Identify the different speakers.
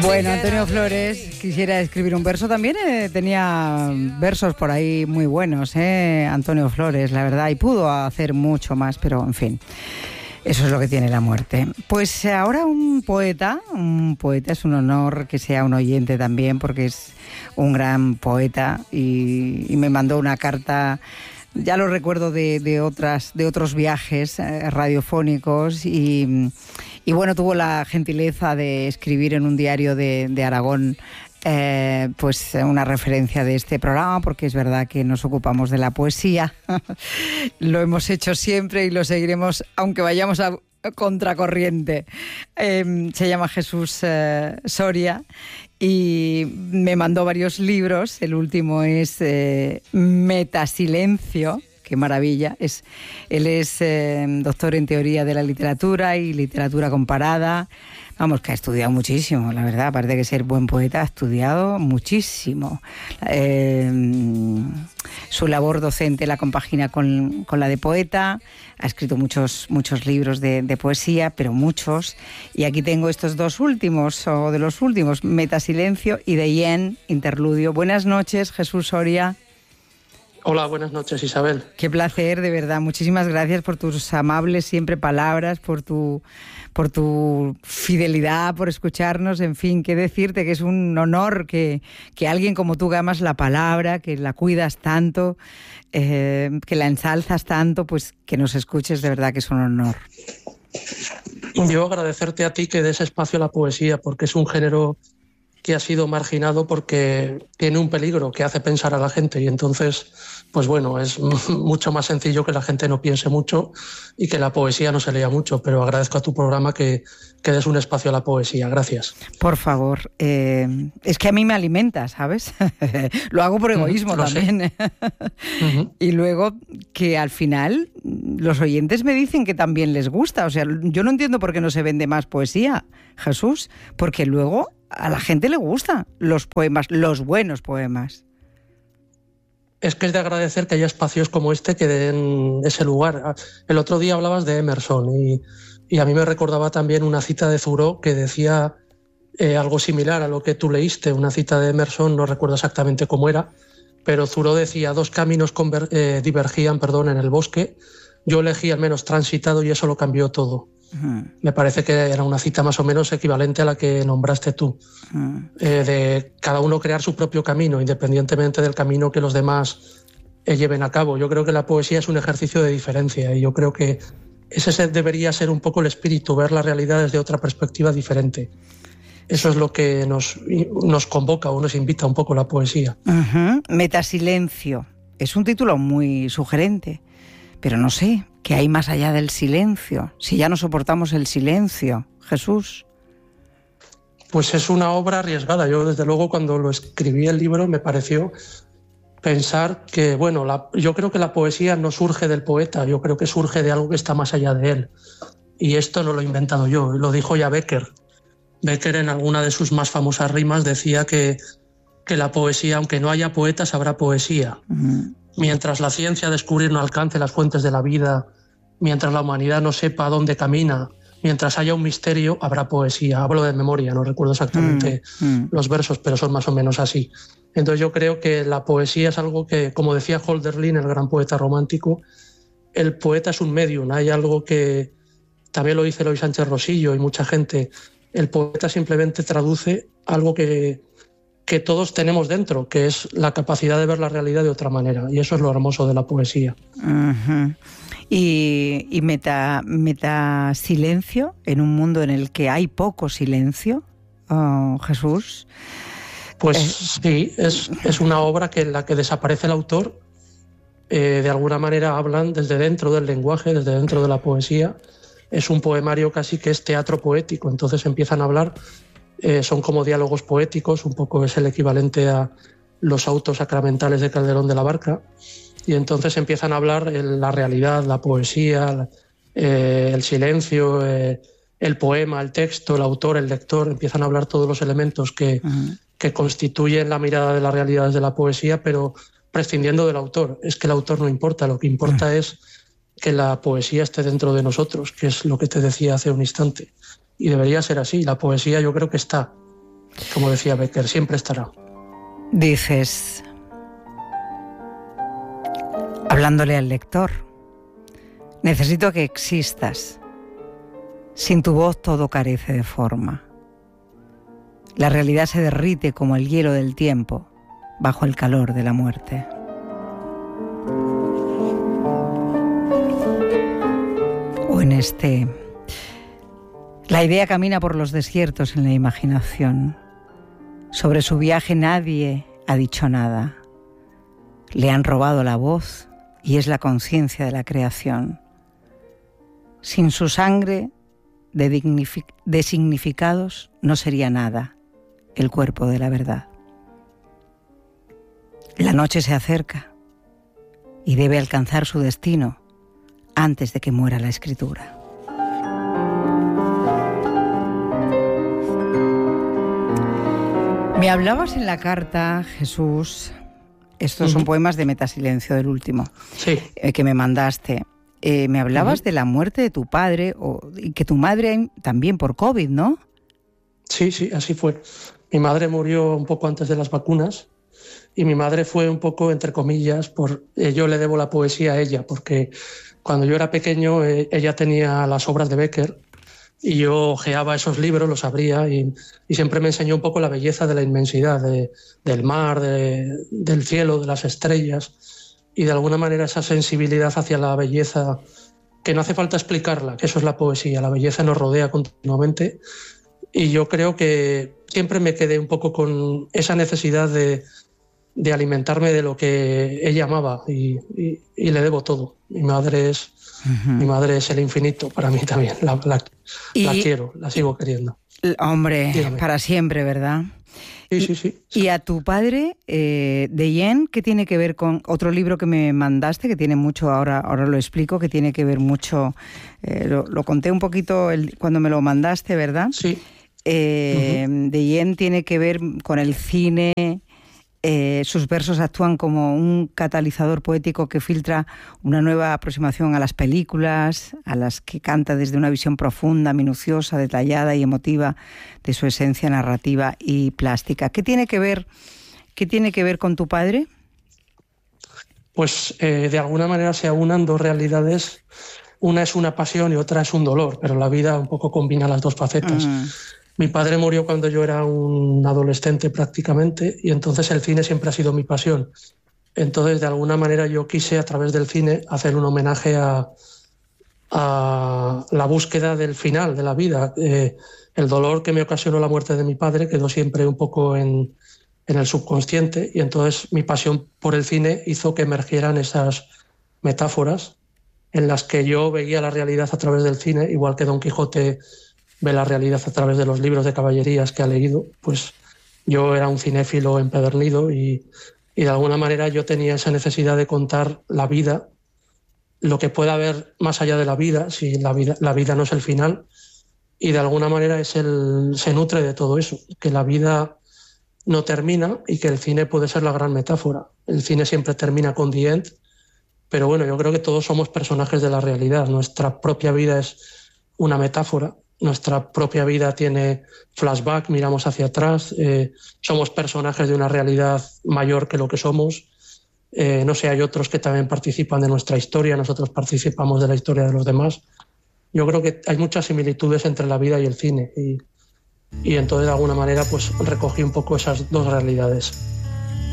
Speaker 1: Bueno, Antonio Flores quisiera escribir un verso también. Tenía versos por ahí muy buenos, Antonio Flores, la verdad, y pudo hacer mucho más, pero en fin, eso es lo que tiene la muerte. Pues ahora un poeta es un honor que sea un oyente también, porque es un gran poeta y me mandó una carta. Ya lo recuerdo de otros viajes radiofónicos y bueno, tuvo la gentileza de escribir en un diario de Aragón pues una referencia de este programa, porque es verdad que nos ocupamos de la poesía. Lo hemos hecho siempre y lo seguiremos, aunque vayamos a contracorriente. Se llama Jesús Soria y me mandó varios libros. El último es Metasilencio. Qué maravilla. Él es doctor en teoría de la literatura y literatura comparada. Vamos, que ha estudiado muchísimo, la verdad. Aparte de ser buen poeta, ha estudiado muchísimo. Su labor docente la compagina con la de poeta. Ha escrito muchos libros de poesía, pero muchos. Y aquí tengo estos dos últimos, o de los últimos, Metasilencio y De Hien, Interludio. Buenas noches, Jesús Soria.
Speaker 2: Hola, buenas noches, Isabel.
Speaker 1: Qué placer, de verdad. Muchísimas gracias por tus amables siempre palabras, por tu fidelidad, por escucharnos. En fin, qué decirte, que es un honor que alguien como tú, que amas la palabra, que la cuidas tanto, que la ensalzas tanto, pues que nos escuches, de verdad que es un honor.
Speaker 2: Yo agradecerte a ti que des espacio a la poesía, porque es un género que ha sido marginado porque tiene un peligro que hace pensar a la gente, y entonces, pues bueno, es mucho más sencillo que la gente no piense mucho y que la poesía no se lea mucho, pero agradezco a tu programa que des un espacio a la poesía. Gracias.
Speaker 1: Por favor, es que a mí me alimenta, ¿sabes? Lo hago por egoísmo también. Y luego que al final los oyentes me dicen que también les gusta. O sea, yo no entiendo por qué no se vende más poesía, Jesús, porque luego a la gente le gustan los poemas, los buenos poemas.
Speaker 2: Es que es de agradecer que haya espacios como este que den ese lugar. El otro día hablabas de Emerson y a mí me recordaba también una cita de Thoreau que decía algo similar a lo que tú leíste, una cita de Emerson, no recuerdo exactamente cómo era, pero Thoreau decía: dos caminos divergían en el bosque, yo elegí el menos transitado y eso lo cambió todo. Me parece que era una cita más o menos equivalente a la que nombraste tú, de cada uno crear su propio camino, independientemente del camino que los demás lleven a cabo. Yo creo que la poesía es un ejercicio de diferencia y yo creo que ese debería ser un poco el espíritu, ver la realidad desde otra perspectiva diferente. Eso es lo que nos convoca o nos invita un poco la poesía.
Speaker 1: Metasilencio. Es un título muy sugerente, pero no sé, ¿qué hay más allá del silencio? Si ya no soportamos el silencio, Jesús.
Speaker 2: Pues es una obra arriesgada. Yo, desde luego, cuando lo escribí el libro, me pareció pensar que, bueno, yo creo que la poesía no surge del poeta, yo creo que surge de algo que está más allá de él. Y esto no lo he inventado yo, lo dijo ya Becker. Becker, en alguna de sus más famosas rimas, decía que la poesía, aunque no haya poetas, habrá poesía. Mientras la ciencia descubrir no alcance las fuentes de la vida, mientras la humanidad no sepa dónde camina, mientras haya un misterio, habrá poesía. Hablo de memoria, no recuerdo exactamente los versos, pero son más o menos así. Entonces yo creo que la poesía es algo que, como decía Hölderlin, el gran poeta romántico, el poeta es un medium. Hay algo que también lo dice Eloy Sánchez Rosillo y mucha gente. El poeta simplemente traduce algo que todos tenemos dentro, que es la capacidad de ver la realidad de otra manera, y eso es lo hermoso de la poesía.
Speaker 1: Y metasilencio, en un mundo en el que hay poco silencio, Jesús.
Speaker 2: Pues sí, es una obra en la que desaparece el autor, de alguna manera hablan desde dentro del lenguaje, desde dentro de la poesía. Es un poemario casi que es teatro poético, entonces empiezan a hablar. Son como diálogos poéticos, un poco es el equivalente a los autos sacramentales de Calderón de la Barca, y entonces empiezan a hablar la realidad, la poesía, el silencio, el poema, el texto, el autor, el lector, empiezan a hablar todos los elementos que constituyen la mirada de las realidades de la poesía, pero prescindiendo del autor. Es que el autor no importa, lo que importa es que la poesía esté dentro de nosotros, que es lo que te decía hace un instante. Y debería ser así. La poesía yo creo que está. Como decía Becker, siempre estará.
Speaker 1: Dices, hablándole al lector, necesito que existas. Sin tu voz todo carece de forma. La realidad se derrite como el hielo del tiempo bajo el calor de la muerte. O en este, la idea camina por los desiertos en la imaginación. Sobre su viaje nadie ha dicho nada. Le han robado la voz y es la conciencia de la creación. Sin su sangre de significados no sería nada el cuerpo de la verdad. La noche se acerca y debe alcanzar su destino antes de que muera la escritura. Me hablabas en la carta, Jesús, estos son poemas de Metasilencio, del último,
Speaker 2: sí,
Speaker 1: que me mandaste. Me hablabas de la muerte de tu padre y que tu madre también por COVID, ¿no?
Speaker 2: Sí, así fue. Mi madre murió un poco antes de las vacunas y mi madre fue un poco, entre comillas, yo le debo la poesía a ella, porque cuando yo era pequeño ella tenía las obras de Becker y yo hojeaba esos libros, los abría y siempre me enseñó un poco la belleza de la inmensidad, del mar, del cielo, de las estrellas, y de alguna manera esa sensibilidad hacia la belleza, que no hace falta explicarla, que eso es la poesía, la belleza nos rodea continuamente, y yo creo que siempre me quedé un poco con esa necesidad de alimentarme de lo que ella amaba y le debo todo. Mi madre es el infinito para mí también, la quiero, la sigo queriendo.
Speaker 1: Hombre,
Speaker 2: dígame.
Speaker 1: Para siempre, ¿verdad?
Speaker 2: Sí.
Speaker 1: Y a tu padre, Deyen, ¿qué tiene que ver con otro libro que me mandaste, que tiene mucho, ahora lo explico, que tiene que ver mucho, lo conté un poquito cuando me lo mandaste, ¿verdad?
Speaker 2: Sí.
Speaker 1: Deyen tiene que ver con el cine. Sus versos actúan como un catalizador poético que filtra una nueva aproximación a las películas, a las que canta desde una visión profunda, minuciosa, detallada y emotiva de su esencia narrativa y plástica. ¿Qué tiene que ver con tu padre?
Speaker 2: Pues de alguna manera se aunan dos realidades. Una es una pasión y otra es un dolor, pero la vida un poco combina las dos facetas. Mi padre murió cuando yo era un adolescente prácticamente y entonces el cine siempre ha sido mi pasión. Entonces, de alguna manera yo quise, a través del cine, hacer un homenaje a la búsqueda del final de la vida. El dolor que me ocasionó la muerte de mi padre quedó siempre un poco en el subconsciente y entonces mi pasión por el cine hizo que emergieran esas metáforas en las que yo veía la realidad a través del cine, igual que Don Quijote ve la realidad a través de los libros de caballerías que ha leído. Pues yo era un cinéfilo empedernido y de alguna manera yo tenía esa necesidad de contar la vida, lo que pueda haber más allá de la vida, si la vida no es el final, y de alguna manera se nutre de todo eso, que la vida no termina y que el cine puede ser la gran metáfora. El cine siempre termina con the end, pero bueno, yo creo que todos somos personajes de la realidad. Nuestra propia vida es una metáfora. Nuestra propia vida tiene flashback, miramos hacia atrás, somos personajes de una realidad mayor que lo que somos. No sé, hay otros que también participan de nuestra historia, nosotros participamos de la historia de los demás. Yo creo que hay muchas similitudes entre la vida y el cine y entonces de alguna manera pues recogí un poco esas dos realidades.